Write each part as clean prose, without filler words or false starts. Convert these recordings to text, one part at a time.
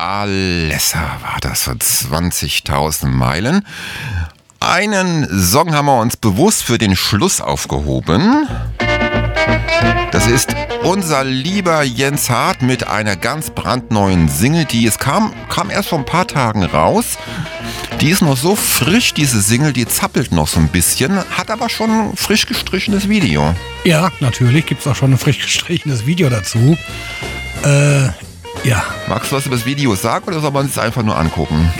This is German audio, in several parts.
Alessa war das, so 20.000 Meilen. Einen Song haben wir uns bewusst für den Schluss aufgehoben. Das ist unser lieber Jens Hart mit einer ganz brandneuen Single, kam erst vor ein paar Tagen raus. Die ist noch so frisch, diese Single, die zappelt noch so ein bisschen, hat aber schon ein frisch gestrichenes Video. Ja, natürlich gibt es auch schon ein frisch gestrichenes Video dazu. Ja. Magst du was über das Video sagen oder soll man es einfach nur angucken?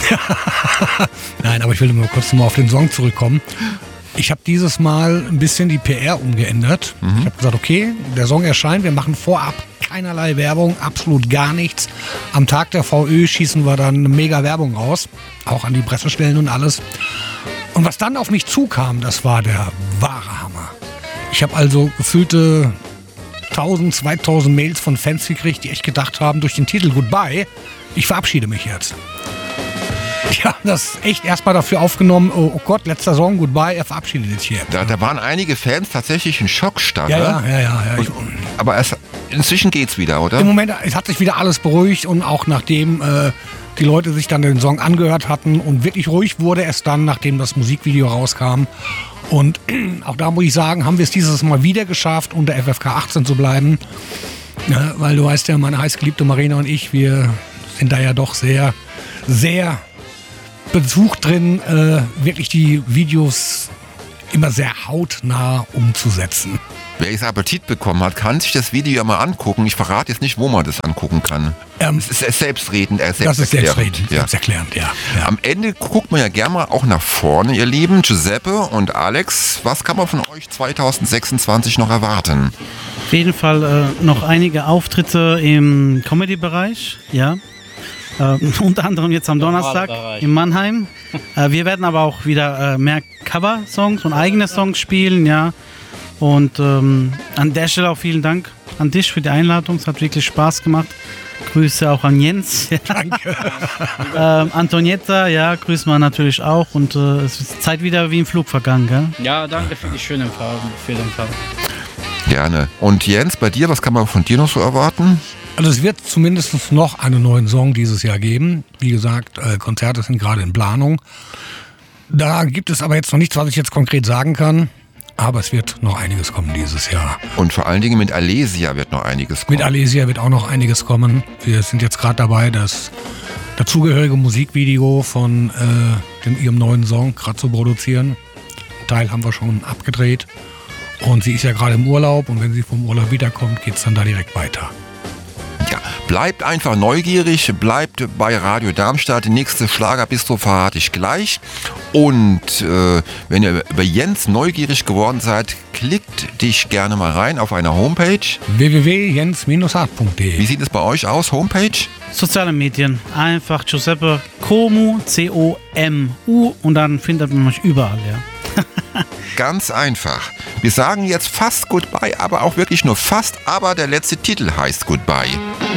Nein, aber ich will mal kurz auf den Song zurückkommen. Ich habe dieses Mal ein bisschen die PR umgeändert. Ich habe gesagt, okay, der Song erscheint, wir machen vorab keinerlei Werbung, absolut gar nichts. Am Tag der VÖ schießen wir dann eine mega Werbung raus, auch an die Pressestellen und alles. Und was dann auf mich zukam, das war der wahre Hammer. Ich habe also gefühlte 1000, 2000 Mails von Fans gekriegt, die echt gedacht haben, durch den Titel Goodbye, ich verabschiede mich jetzt. Die haben das echt erstmal dafür aufgenommen, oh Gott, letzter Song, Goodbye, er verabschiedet sich hier. Da waren einige Fans tatsächlich in Schockstarre. Ja. Aber inzwischen geht's wieder, oder? Im Moment, es hat sich wieder alles beruhigt und auch nachdem die Leute sich dann den Song angehört hatten und wirklich ruhig wurde es dann, nachdem das Musikvideo rauskam. Und auch da muss ich sagen, haben wir es dieses Mal wieder geschafft, unter FFK 18 zu bleiben. Ja, weil du weißt ja, meine heißgeliebte Marina und ich, wir sind da ja doch sehr, sehr besucht drin, wirklich die Videos immer sehr hautnah umzusetzen. Wer jetzt Appetit bekommen hat, kann sich das Video ja mal angucken. Ich verrate jetzt nicht, wo man das angucken kann. Es ist selbstredend, selbsterklärend, ja. Am Ende guckt man ja gerne mal auch nach vorne, ihr Lieben. Giuseppe und Alex, was kann man von euch 2026 noch erwarten? Auf jeden Fall noch einige Auftritte im Comedy-Bereich, ja. Unter anderem jetzt am Donnerstag in Mannheim. Wir werden aber auch wieder mehr Cover-Songs und eigene Songs spielen, ja. Und an der Stelle auch vielen Dank an dich für die Einladung. Es hat wirklich Spaß gemacht. Grüße auch an Jens. Danke. Antonietta, ja, grüßen wir natürlich auch. Und es ist Zeit wieder wie im Flug vergangen, gell? Ja, danke für die schönen Fragen, für den Fall. Gerne. Und Jens, bei dir, was kann man von dir noch so erwarten? Also es wird zumindest noch einen neuen Song dieses Jahr geben. Wie gesagt, Konzerte sind gerade in Planung. Da gibt es aber jetzt noch nichts, was ich jetzt konkret sagen kann. Aber es wird noch einiges kommen dieses Jahr. Und vor allen Dingen mit Alesia wird noch einiges kommen. Mit Alesia wird auch noch einiges kommen. Wir sind jetzt gerade dabei, das dazugehörige Musikvideo von ihrem neuen Song gerade zu produzieren. Einen Teil haben wir schon abgedreht. Und sie ist ja gerade im Urlaub. Und wenn sie vom Urlaub wiederkommt, geht es dann da direkt weiter. Ja, bleibt einfach neugierig, bleibt bei Radio Darmstadt. Die nächste Schlagerbistro verrate ich gleich. Und wenn ihr über Jens neugierig geworden seid, klickt dich gerne mal rein auf einer Homepage. www.jens-hart.de. Wie sieht es bei euch aus, Homepage? Soziale Medien, einfach Giuseppe Comu, C-O-M-U und dann findet man mich überall, ja. Ganz einfach. Wir sagen jetzt fast Goodbye, aber auch wirklich nur fast, aber der letzte Titel heißt Goodbye.